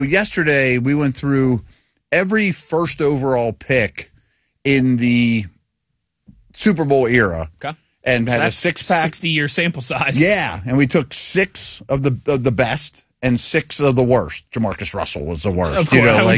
yesterday we went through every first overall pick in the Super Bowl era. Okay. And had a 6-pack. 60-year sample size. Yeah, and we took 6 of the best and 6 of the worst. Jamarcus Russell was the worst. Of course,